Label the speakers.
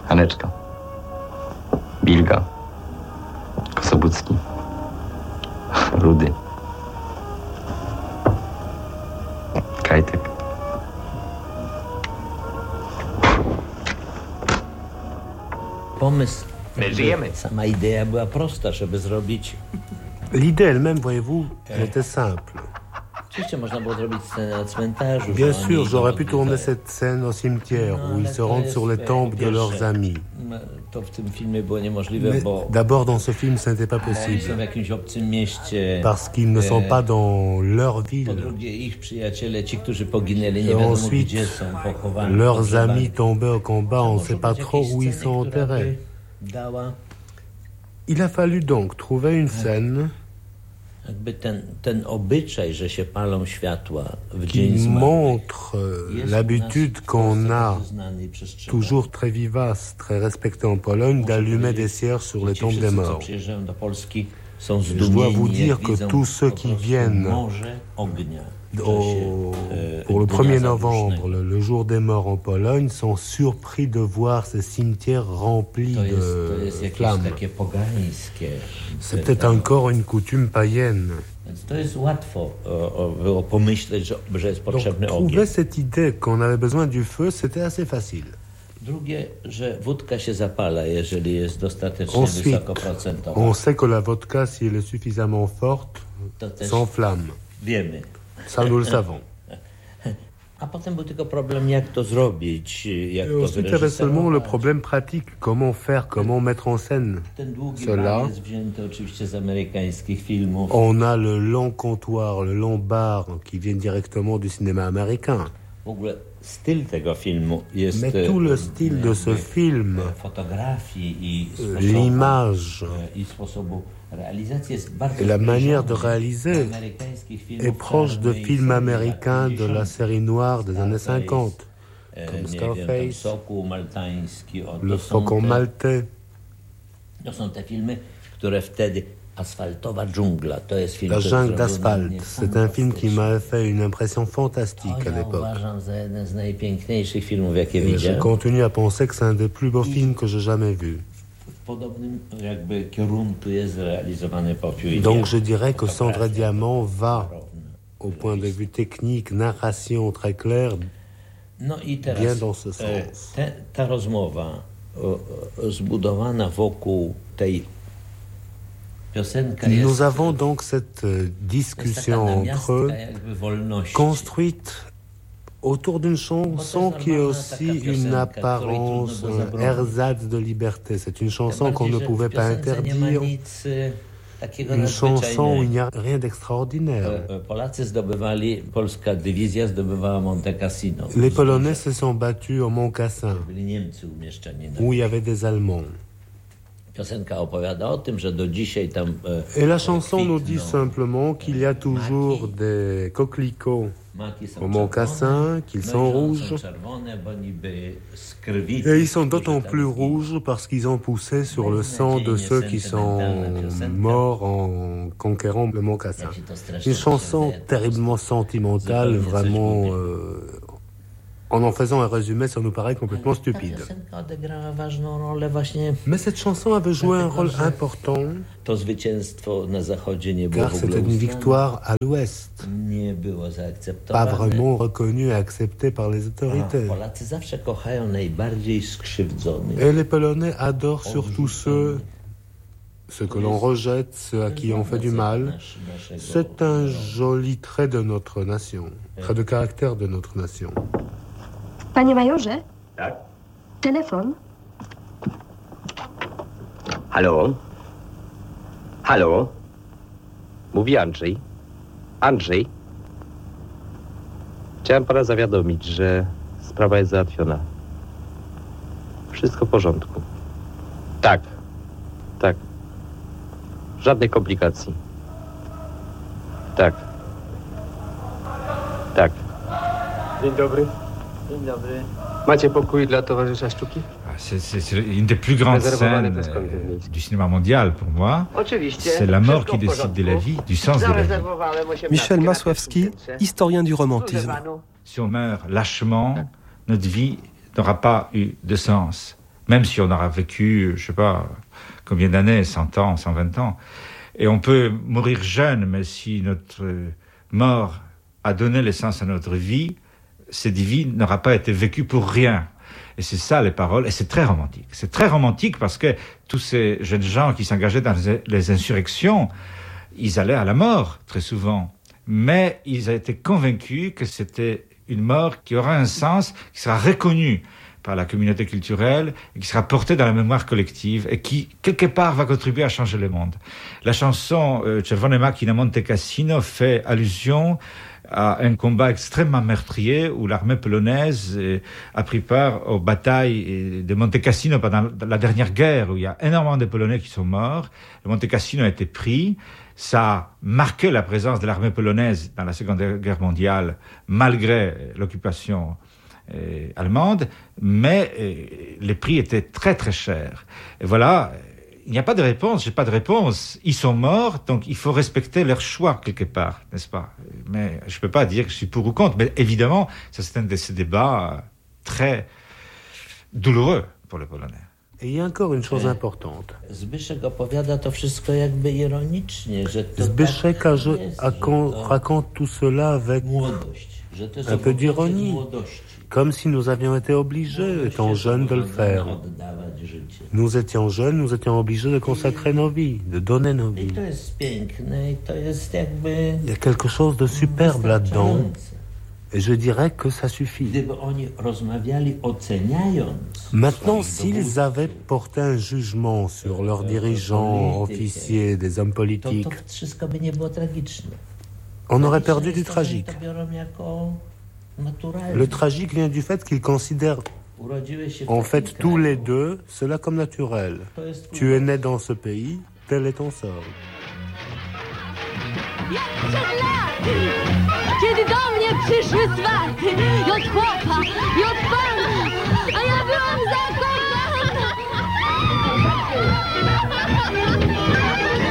Speaker 1: Haneczka, Bilga, Kosobucki, Rudy, Kajtek.
Speaker 2: Pomysł, sama idea była prosta, żeby zrobić...
Speaker 3: L'idée elle-même, voyez-vous, elle était simple.
Speaker 2: Oczywiście można było zrobić scenę na cmentarzu.
Speaker 3: Bien sûr, j'aurais pu tourner cette scène au cimetière où ils se rendent sur les tombes de leurs amis.
Speaker 2: To w tym filmie było niemożliwe,
Speaker 3: Mais
Speaker 2: bo
Speaker 3: d'abord, dans ce film, ce n'était pas
Speaker 2: oni są w
Speaker 3: possible.
Speaker 2: jakimś obcym mieście.
Speaker 3: Parce qu'ils ne sont pas dans leur
Speaker 2: Po
Speaker 3: ville.
Speaker 2: drugie, ich przyjaciele, ci, którzy poginęli, nie wiadomo
Speaker 3: Ensuite,
Speaker 2: gdzie są pochowani.
Speaker 3: leurs amis tombés au combat, on ne sait pas trop où ils sont enterrés.
Speaker 2: Dała
Speaker 3: Il a fallu donc trouver une scène
Speaker 2: jakby ten obyczaj, że się palą światła w dzień
Speaker 3: qui
Speaker 2: zmarłych,
Speaker 3: montre
Speaker 2: jest
Speaker 3: l'habitude
Speaker 2: u nas
Speaker 3: qu'on a,
Speaker 2: bardzo znany i przestrzegany.
Speaker 3: toujours très vivace, très respectée en Pologne, d'allumer des cierges sur les
Speaker 2: Ci
Speaker 3: tombes des
Speaker 2: wszyscy, co
Speaker 3: morts.
Speaker 2: przyjeżdżają do Polski, są
Speaker 3: Je dois
Speaker 2: zdumieni,
Speaker 3: vous
Speaker 2: jak
Speaker 3: dire que
Speaker 2: widzą
Speaker 3: tous ceux
Speaker 2: po
Speaker 3: qui
Speaker 2: prostu
Speaker 3: viennent
Speaker 2: morze ognia w czasie,
Speaker 3: Pour le
Speaker 2: Dnia
Speaker 3: 1er
Speaker 2: Zadusznego.
Speaker 3: novembre, le jour des morts en Pologne, sont surpris de voir ces cimetières remplis
Speaker 2: To
Speaker 3: de
Speaker 2: jest jakieś
Speaker 3: flammes.
Speaker 2: takie pogańskie.
Speaker 3: C'est peut-être encore une coutume païenne.
Speaker 2: Więc to jest łatwo było pomyśleć, że jest
Speaker 3: Donc
Speaker 2: potrzebny ogień.
Speaker 3: trouver cette idée qu'on avait besoin du feu, c'était assez facile.
Speaker 2: Drugie, że wódka się zapala, jeżeli jest dostatecznie
Speaker 3: Ensuite,
Speaker 2: wysokoprocentowa.
Speaker 3: on sait que la vodka, si elle est suffisamment forte,
Speaker 2: To też
Speaker 3: s'enflamme.
Speaker 2: wiemy.
Speaker 3: Ça, nous le savons.
Speaker 2: A potem był tylko problem, jak to zrobić, jak
Speaker 3: Et
Speaker 2: to
Speaker 3: ensuite, il y avait seulement le
Speaker 2: wyreżyserować.
Speaker 3: problème pratique. Comment faire, comment mettre en scène
Speaker 2: Ten długi
Speaker 3: cela.
Speaker 2: bar jest wzięty oczywiście z amerykańskich filmów.
Speaker 3: On a le long comptoir, le long bar qui viennent directement du cinéma américain.
Speaker 2: W ogóle styl tego filmu jest...
Speaker 3: Mais tout le style de ce film,
Speaker 2: fotografii i sposobu,
Speaker 3: l'image
Speaker 2: i sposobu realizacji jest bardzo
Speaker 3: et la manière de
Speaker 2: zbliżony
Speaker 3: réaliser
Speaker 2: do amerykańskich filmów
Speaker 3: est proche de
Speaker 2: czarnych
Speaker 3: films
Speaker 2: z lat
Speaker 3: américains de la
Speaker 2: 50.
Speaker 3: série noire des années
Speaker 2: Scarface,
Speaker 3: 50, comme
Speaker 2: nie wiem,
Speaker 3: Scarface,
Speaker 2: tam Sokół Maltański.
Speaker 3: Le Faucon Maltais.
Speaker 2: To są te filmy, które wtedy... Asfaltowa dżungla, to jest film,
Speaker 3: La
Speaker 2: który
Speaker 3: jungle
Speaker 2: zrobił na mnie
Speaker 3: d'asphalte, c'est un film qui
Speaker 2: fantastyczny.
Speaker 3: m'a fait une impression fantastique à
Speaker 2: Ja
Speaker 3: l'époque.
Speaker 2: uważam za jeden z najpiękniejszych filmów, jakie
Speaker 3: Et je
Speaker 2: widziałem.
Speaker 3: continue à penser que c'est un des plus beaux films que j'ai jamais vus.
Speaker 2: W podobnym jakby kierunku jest realizowany Popiół.
Speaker 3: Donc je dirais que Cendre Diamant va, au point de vue technique, narration très claire,
Speaker 2: No i teraz
Speaker 3: bien dans ce sens.
Speaker 2: ta rozmowa zbudowana wokół tej piosenka jest...
Speaker 3: Nous avons donc cette discussion entre eux, construite autour d'une chanson qui est aussi une apparence, un ersatz de liberté. C'est une chanson qu'on ne pouvait pas interdire, une chanson où il n'y a rien d'extraordinaire.
Speaker 2: Polacy zdobywali, polska dywizja zdobywała Monte Cassino.
Speaker 3: Les Polonais se sont battus au Mont Cassin,
Speaker 2: Byli Niemcy umieszczeni na...
Speaker 3: où il y avait des Allemands.
Speaker 2: Piosenka opowiada o tym, że do dzisiaj tam...
Speaker 3: Et la chanson nous dit
Speaker 2: kwitną
Speaker 3: simplement qu'il y a toujours des coquelicots
Speaker 2: maki są
Speaker 3: au Mont Cassin,
Speaker 2: czerwone,
Speaker 3: qu'ils
Speaker 2: no
Speaker 3: sont
Speaker 2: i że one
Speaker 3: rouges.
Speaker 2: są czerwone, bo niby z krwi
Speaker 3: Et ils
Speaker 2: tych,
Speaker 3: sont
Speaker 2: którzy
Speaker 3: d'autant
Speaker 2: tam
Speaker 3: plus
Speaker 2: zginęli.
Speaker 3: rouges parce qu'ils ont poussé sur le sang de ceux qui sont morts en conquérant le Mont Cassin.
Speaker 2: Jak się to strasznie
Speaker 3: Une chanson
Speaker 2: przydaje,
Speaker 3: terriblement sentimentale,
Speaker 2: zupełnie coś
Speaker 3: vraiment...
Speaker 2: głupiego.
Speaker 3: En faisant un résumé, ça nous paraît complètement
Speaker 2: Ta
Speaker 3: stupide.
Speaker 2: piosenka odegrała ważną rolę właśnie.
Speaker 3: Mais cette chanson avait joué un rôle important,
Speaker 2: To zwycięstwo na zachodzie nie było
Speaker 3: car
Speaker 2: w ogóle
Speaker 3: c'était une
Speaker 2: uznane,
Speaker 3: victoire à l'ouest,
Speaker 2: nie było
Speaker 3: pas
Speaker 2: zaakceptowane.
Speaker 3: vraiment reconnue et acceptée par les autorités.
Speaker 2: Polacy zawsze kochają najbardziej skrzywdzonych.
Speaker 3: Et les Polonais adorent surtout ceux que l'on rejette, ceux à qui on fait du mal. C'est un joli trait de notre nation, trait de caractère de notre nation.
Speaker 4: Panie majorze,
Speaker 1: Tak?
Speaker 4: telefon.
Speaker 1: Halo? Halo? Mówi Andrzej. Andrzej? Chciałem pana zawiadomić, że sprawa jest załatwiona. Wszystko w porządku. Tak. Tak. Żadnych komplikacji. Tak. Tak.
Speaker 5: Dzień dobry.
Speaker 2: Dzień dobry.
Speaker 5: Macie pokój dla towarzysza sztuki?
Speaker 6: C'est une des plus grandes
Speaker 5: Réservowane
Speaker 6: scènes
Speaker 5: przez komitet miejski.
Speaker 6: du cinéma mondial pour moi.
Speaker 7: Oczywiście.
Speaker 6: C'est la mort
Speaker 7: Wszystko
Speaker 6: qui
Speaker 7: w
Speaker 6: décide de la
Speaker 7: porządku.
Speaker 6: vie, du sens de la vie.
Speaker 7: Zarezerwowałem 18
Speaker 8: Michel
Speaker 7: na
Speaker 8: Masłowski,
Speaker 7: piątce.
Speaker 8: historien du
Speaker 7: Służę
Speaker 8: romantisme.
Speaker 7: panu.
Speaker 6: Si on meurt lâchement, notre vie n'aura pas eu de sens. même si on aura vécu, je sais pas, combien d'années, 100 ans, 120 ans. Et on peut mourir jeune, mais si notre mort a donné l'essence à notre vie, cette vie n'aura pas été vécue pour rien. Et c'est ça les paroles, et c'est très romantique. C'est très romantique parce que tous ces jeunes gens qui s'engageaient dans les insurrections, ils allaient à la mort, très souvent. Mais ils ont été convaincus que c'était une mort qui aura un sens, qui sera reconnue par la communauté culturelle, et qui sera portée dans la mémoire collective, et qui, quelque part, va contribuer à changer le monde. La chanson Cervone macchina Monte Cassino fait allusion à un combat extrêmement meurtrier où l'armée polonaise a pris part aux batailles de Monte Cassino pendant la dernière guerre, où il y a énormément de Polonais qui sont morts. Le Monte Cassino a été pris. Ça a marqué la présence de l'armée polonaise dans la Seconde Guerre mondiale, malgré l'occupation allemande, mais les prix étaient très très chers. Et voilà, il n'y a pas de réponse, j'ai pas de réponse. Ils sont morts, donc il faut respecter leur choix quelque part, n'est-ce pas? Mais je peux pas dire que je suis pour ou contre, mais évidemment, ça c'est un de ces débats très douloureux pour les Polonais.
Speaker 3: Et il y a encore une chose importante.
Speaker 2: Zbyszek opowiada to wszystko jakby ironicznie, że to
Speaker 3: Zbyszek raconte tout cela avec un peu d'ironie, comme si nous avions été obligés, étant jeunes, de le faire. Nous étions jeunes, nous étions obligés de consacrer nos vies, de donner nos vies. Il y a quelque chose de superbe là-dedans. Et je dirais que ça suffit. Maintenant, s'ils avaient porté un jugement sur leurs dirigeants, officiers, des hommes politiques, on aurait perdu du tragique. Le tragique vient du fait qu'ils considèrent, en fait, tous les deux, cela comme naturel. Tu es né dans ce pays, tel est ton sort.
Speaker 7: Kiedy do mnie przyszły swaty i od chłopa, i od pana